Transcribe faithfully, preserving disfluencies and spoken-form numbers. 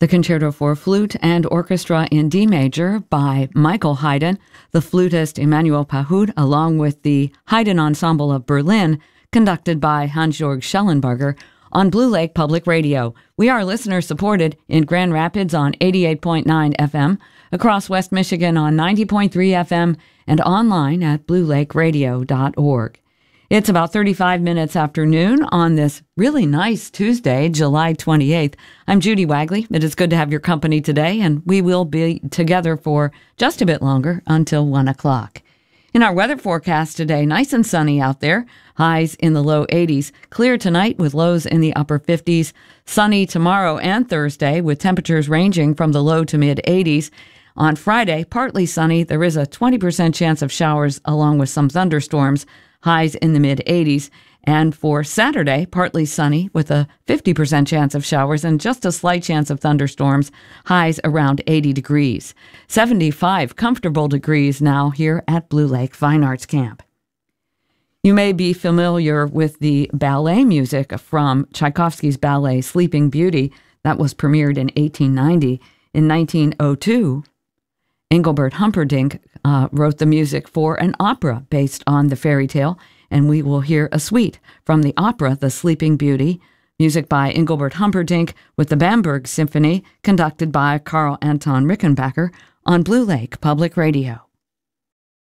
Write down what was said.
The Concerto for Flute and Orchestra in D major by Michael Haydn, the flutist Emanuel Pahud, along with the Haydn Ensemble of Berlin, conducted by Hans-Georg Schellenberger, on Blue Lake Public Radio. We are listener-supported in Grand Rapids on eighty-eight point nine F M, across West Michigan on ninety point three F M, and online at blue lake radio dot org. It's about thirty-five minutes after noon on this really nice Tuesday, July twenty-eighth. I'm Judy Wagley. It is good to have your company today, and we will be together for just a bit longer until one o'clock. In our weather forecast today, nice and sunny out there. Highs in the low eighties. Clear tonight with lows in the upper fifties. Sunny tomorrow and Thursday with temperatures ranging from the low to mid eighties. On Friday, partly sunny. There is a twenty percent chance of showers along with some thunderstorms. Highs in the mid eighties. And for Saturday, partly sunny with a fifty percent chance of showers and just a slight chance of thunderstorms. Highs around eighty degrees. seventy-five comfortable degrees now here at Blue Lake Fine Arts Camp. You may be familiar with the ballet music from Tchaikovsky's ballet Sleeping Beauty that was premiered in eighteen ninety. In nineteen oh two, Engelbert Humperdinck uh, wrote the music for an opera based on the fairy tale, and we will hear a suite from the opera The Sleeping Beauty, music by Engelbert Humperdinck with the Bamberg Symphony, conducted by Carl Anton Rickenbacker on Blue Lake Public Radio.